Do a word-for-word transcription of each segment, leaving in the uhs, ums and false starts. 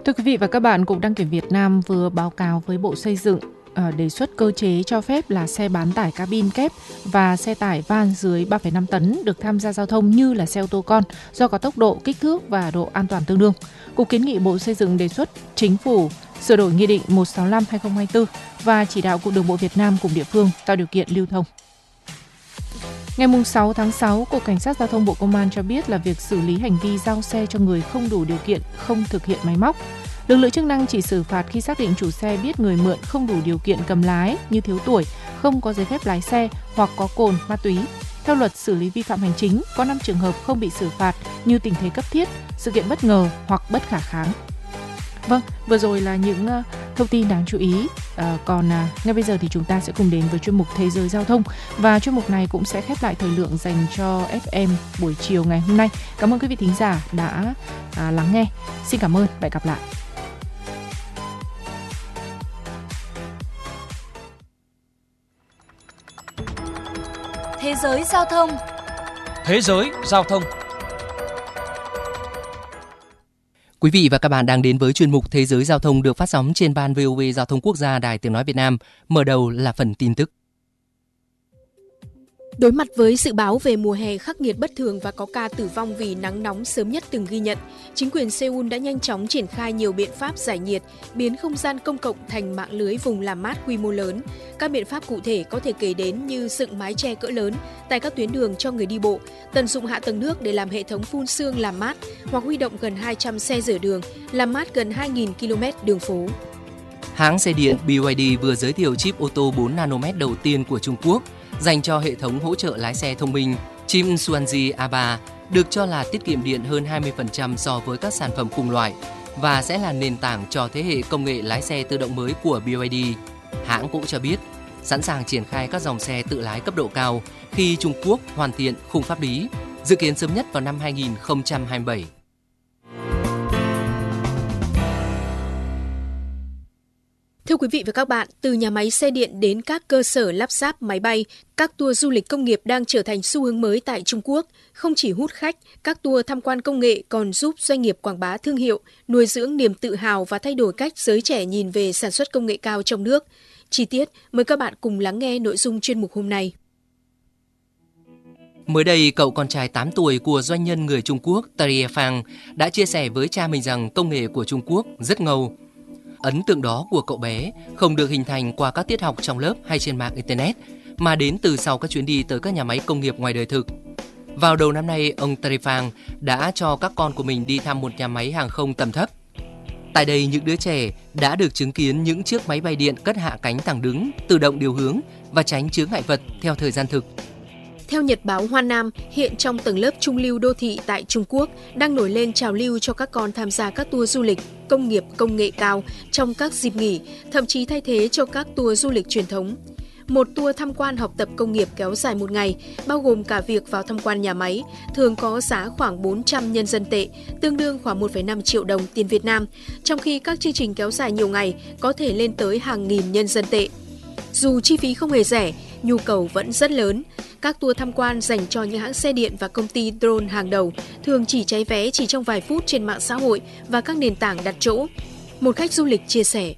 Thưa quý vị và các bạn, Cục Đăng kiểm Việt Nam vừa báo cáo với Bộ Xây dựng uh, đề xuất cơ chế cho phép là xe bán tải cabin kép và xe tải van dưới ba phẩy năm tấn được tham gia giao thông như là xe ô tô con do có tốc độ, kích thước và độ an toàn tương đương. Cục kiến nghị Bộ Xây dựng đề xuất Chính phủ sửa đổi Nghị định một trăm sáu mươi lăm trên hai nghìn không trăm hai mươi tư và chỉ đạo Cục Đường bộ Việt Nam cùng địa phương tạo điều kiện lưu thông. Ngày sáu tháng sáu, Cục Cảnh sát Giao thông Bộ Công an cho biết là việc xử lý hành vi giao xe cho người không đủ điều kiện, không thực hiện máy móc. Lực lượng chức năng chỉ xử phạt khi xác định chủ xe biết người mượn không đủ điều kiện cầm lái như thiếu tuổi, không có giấy phép lái xe hoặc có cồn, ma túy. Theo luật xử lý vi phạm hành chính, có năm trường hợp không bị xử phạt như tình thế cấp thiết, sự kiện bất ngờ hoặc bất khả kháng. Vâng, vừa rồi là những uh, thông tin đáng chú ý. Uh, còn uh, ngay bây giờ thì chúng ta sẽ cùng đến với chuyên mục Thế giới Giao thông. Và chuyên mục này cũng sẽ khép lại thời lượng dành cho ép em buổi chiều ngày hôm nay. Cảm ơn quý vị thính giả đã uh, lắng nghe. Xin cảm ơn và hẹn gặp lại. Thế giới Giao thông. Thế giới Giao thông. Quý vị và các bạn đang đến với chuyên mục Thế giới Giao thông được phát sóng trên ban vê o vê Giao thông Quốc gia Đài Tiếng nói Việt Nam. Mở đầu là phần tin tức. Đối mặt với dự báo về mùa hè khắc nghiệt bất thường và có ca tử vong vì nắng nóng sớm nhất từng ghi nhận, chính quyền Seoul đã nhanh chóng triển khai nhiều biện pháp giải nhiệt, biến không gian công cộng thành mạng lưới vùng làm mát quy mô lớn. Các biện pháp cụ thể có thể kể đến như dựng mái che cỡ lớn tại các tuyến đường cho người đi bộ, tận dụng hạ tầng nước để làm hệ thống phun sương làm mát, hoặc huy động gần hai trăm xe rửa đường, làm mát gần hai nghìn ki lô mét đường phố. Hãng xe điện bê y đê vừa giới thiệu chip ô tô bốn nanomet đầu tiên của Trung Quốc, dành cho hệ thống hỗ trợ lái xe thông minh. Chip Xuanzi a ba được cho là tiết kiệm điện hơn hai mươi phần trăm so với các sản phẩm cùng loại và sẽ là nền tảng cho thế hệ công nghệ lái xe tự động mới của bê y đê. Hãng cũng cho biết sẵn sàng triển khai các dòng xe tự lái cấp độ cao khi Trung Quốc hoàn thiện khung pháp lý, dự kiến sớm nhất vào năm hai nghìn không trăm hai mươi bảy. Thưa quý vị và các bạn, từ nhà máy xe điện đến các cơ sở lắp ráp máy bay, các tour du lịch công nghiệp đang trở thành xu hướng mới tại Trung Quốc. Không chỉ hút khách, các tour tham quan công nghệ còn giúp doanh nghiệp quảng bá thương hiệu, nuôi dưỡng niềm tự hào và thay đổi cách giới trẻ nhìn về sản xuất công nghệ cao trong nước. Chi tiết, mời các bạn cùng lắng nghe nội dung chuyên mục hôm nay. Mới đây, cậu con trai tám tuổi của doanh nhân người Trung Quốc Trie Phang đã chia sẻ với cha mình rằng công nghệ của Trung Quốc rất ngầu. Ấn tượng đó của cậu bé không được hình thành qua các tiết học trong lớp hay trên mạng Internet, mà đến từ sau các chuyến đi tới các nhà máy công nghiệp ngoài đời thực. Vào đầu năm nay, ông Trie Phang đã cho các con của mình đi thăm một nhà máy hàng không tầm thấp. Tại đây, những đứa trẻ đã được chứng kiến những chiếc máy bay điện cất hạ cánh thẳng đứng, tự động điều hướng và tránh chướng ngại vật theo thời gian thực. Theo Nhật báo Hoa Nam, hiện trong tầng lớp trung lưu đô thị tại Trung Quốc đang nổi lên trào lưu cho các con tham gia các tour du lịch công nghiệp công nghệ cao trong các dịp nghỉ, thậm chí thay thế cho các tour du lịch truyền thống. Một tour tham quan học tập công nghiệp kéo dài một ngày, bao gồm cả việc vào tham quan nhà máy, thường có giá khoảng bốn trăm nhân dân tệ, tương đương khoảng một phẩy năm triệu đồng tiền Việt Nam, trong khi các chương trình kéo dài nhiều ngày có thể lên tới hàng nghìn nhân dân tệ. Dù chi phí không hề rẻ, nhu cầu vẫn rất lớn. Các tour tham quan dành cho những hãng xe điện và công ty drone hàng đầu thường chỉ cháy vé chỉ trong vài phút trên mạng xã hội và các nền tảng đặt chỗ. Một khách du lịch chia sẻ.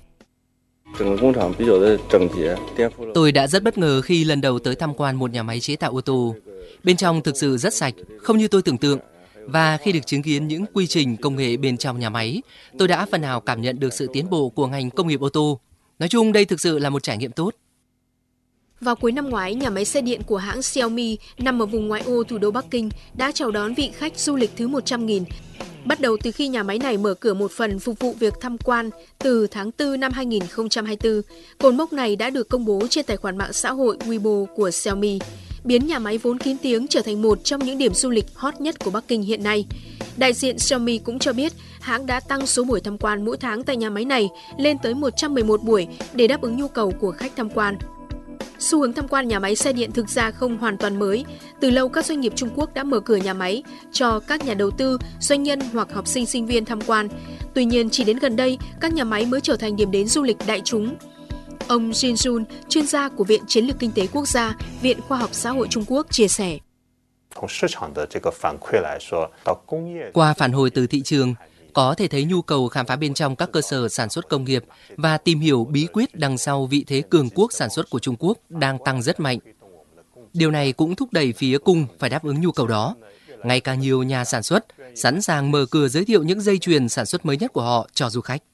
Tôi đã rất bất ngờ khi lần đầu tới tham quan một nhà máy chế tạo ô tô. Bên trong thực sự rất sạch, không như tôi tưởng tượng. Và khi được chứng kiến những quy trình công nghệ bên trong nhà máy, tôi đã phần nào cảm nhận được sự tiến bộ của ngành công nghiệp ô tô. Nói chung đây thực sự là một trải nghiệm tốt. Vào cuối năm ngoái, nhà máy xe điện của hãng Xiaomi nằm ở vùng ngoại ô thủ đô Bắc Kinh đã chào đón vị khách du lịch thứ một trăm nghìn. Bắt đầu từ khi nhà máy này mở cửa một phần phục vụ việc tham quan từ tháng tư năm hai nghìn không trăm hai mươi tư, cột mốc này đã được công bố trên tài khoản mạng xã hội Weibo của Xiaomi, biến nhà máy vốn kín tiếng trở thành một trong những điểm du lịch hot nhất của Bắc Kinh hiện nay. Đại diện Xiaomi cũng cho biết hãng đã tăng số buổi tham quan mỗi tháng tại nhà máy này lên tới một trăm mười một buổi để đáp ứng nhu cầu của khách tham quan. Xu hướng tham quan nhà máy xe điện thực ra không hoàn toàn mới. Từ lâu các doanh nghiệp Trung Quốc đã mở cửa nhà máy cho các nhà đầu tư, doanh nhân hoặc học sinh sinh viên tham quan. Tuy nhiên, chỉ đến gần đây, các nhà máy mới trở thành điểm đến du lịch đại chúng. Ông Jin Jun, chuyên gia của Viện Chiến lược Kinh tế Quốc gia, Viện Khoa học Xã hội Trung Quốc chia sẻ. Qua phản hồi từ thị trường, có thể thấy nhu cầu khám phá bên trong các cơ sở sản xuất công nghiệp và tìm hiểu bí quyết đằng sau vị thế cường quốc sản xuất của Trung Quốc đang tăng rất mạnh. Điều này cũng thúc đẩy phía cung phải đáp ứng nhu cầu đó. Ngày càng nhiều nhà sản xuất sẵn sàng mở cửa giới thiệu những dây chuyền sản xuất mới nhất của họ cho du khách.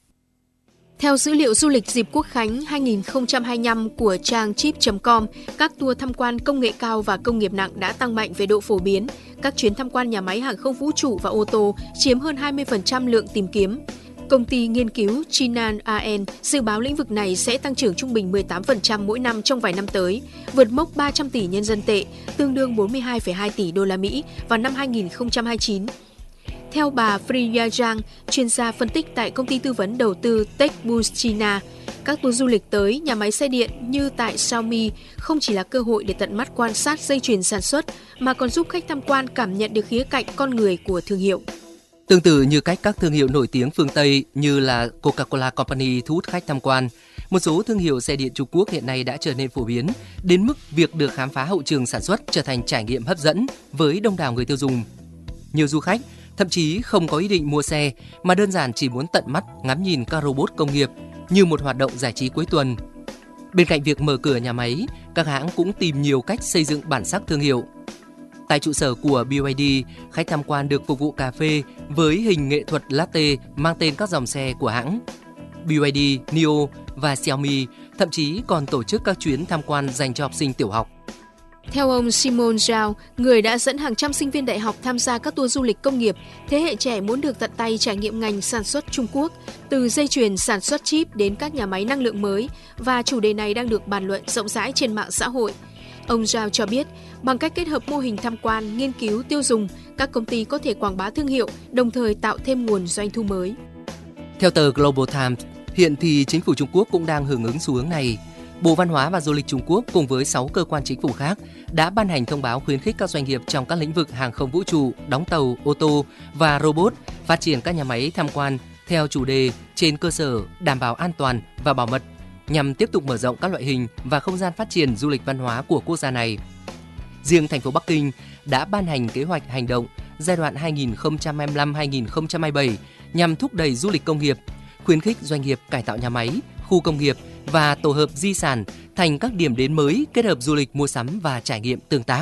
Theo dữ liệu du lịch dịp Quốc khánh hai không hai lăm của trang trip chấm com, các tour tham quan công nghệ cao và công nghiệp nặng đã tăng mạnh về độ phổ biến. Các chuyến tham quan nhà máy hàng không vũ trụ và ô tô chiếm hơn hai mươi phần trăm lượng tìm kiếm. Công ty nghiên cứu Chinan a en dự báo lĩnh vực này sẽ tăng trưởng trung bình mười tám phần trăm mỗi năm trong vài năm tới, vượt mốc ba trăm tỷ nhân dân tệ, tương đương bốn mươi hai phẩy hai tỷ đô la Mỹ vào năm hai không hai chín. Theo bà Freya Zhang, chuyên gia phân tích tại công ty tư vấn đầu tư Techboost China, các tour du lịch tới nhà máy xe điện như tại Xiaomi không chỉ là cơ hội để tận mắt quan sát dây chuyền sản xuất, mà còn giúp khách tham quan cảm nhận được khía cạnh con người của thương hiệu. Tương tự như cách các thương hiệu nổi tiếng phương Tây như là Coca-Cola Company thu hút khách tham quan, một số thương hiệu xe điện Trung Quốc hiện nay đã trở nên phổ biến, đến mức việc được khám phá hậu trường sản xuất trở thành trải nghiệm hấp dẫn với đông đảo người tiêu dùng. Nhiều du khách thậm chí không có ý định mua xe mà đơn giản chỉ muốn tận mắt ngắm nhìn các robot công nghiệp như một hoạt động giải trí cuối tuần. Bên cạnh việc mở cửa nhà máy, các hãng cũng tìm nhiều cách xây dựng bản sắc thương hiệu. Tại trụ sở của bê i đê, khách tham quan được phục vụ cà phê với hình nghệ thuật latte mang tên các dòng xe của hãng. bê i đê, en i o và Xiaomi thậm chí còn tổ chức các chuyến tham quan dành cho học sinh tiểu học. Theo ông Simon Zhao, người đã dẫn hàng trăm sinh viên đại học tham gia các tour du lịch công nghiệp, thế hệ trẻ muốn được tận tay trải nghiệm ngành sản xuất Trung Quốc, từ dây chuyền sản xuất chip đến các nhà máy năng lượng mới, và chủ đề này đang được bàn luận rộng rãi trên mạng xã hội. Ông Zhao cho biết, bằng cách kết hợp mô hình tham quan, nghiên cứu, tiêu dùng, các công ty có thể quảng bá thương hiệu, đồng thời tạo thêm nguồn doanh thu mới. Theo tờ Global Times, hiện thì chính phủ Trung Quốc cũng đang hưởng ứng xu hướng này. Bộ Văn hóa và Du lịch Trung Quốc cùng với sáu cơ quan chính phủ khác đã ban hành thông báo khuyến khích các doanh nghiệp trong các lĩnh vực hàng không vũ trụ, đóng tàu, ô tô và robot phát triển các nhà máy tham quan theo chủ đề trên cơ sở đảm bảo an toàn và bảo mật, nhằm tiếp tục mở rộng các loại hình và không gian phát triển du lịch văn hóa của quốc gia này. Riêng thành phố Bắc Kinh đã ban hành kế hoạch hành động giai đoạn hai nghìn không trăm hai mươi lăm đến hai nghìn không trăm hai mươi bảy nhằm thúc đẩy du lịch công nghiệp, khuyến khích doanh nghiệp cải tạo nhà máy, khu công nghiệp và tổ hợp di sản thành các điểm đến mới kết hợp du lịch mua sắm và trải nghiệm tương tác.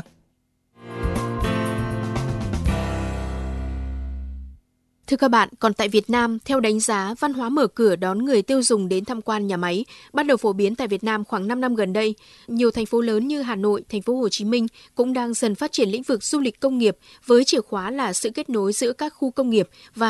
Thưa các bạn, còn tại Việt Nam, theo đánh giá, văn hóa mở cửa đón người tiêu dùng đến tham quan nhà máy bắt đầu phổ biến tại Việt Nam khoảng năm năm gần đây. Nhiều thành phố lớn như Hà Nội, thành phố Hồ Chí Minh cũng đang dần phát triển lĩnh vực du lịch công nghiệp với chìa khóa là sự kết nối giữa các khu công nghiệp và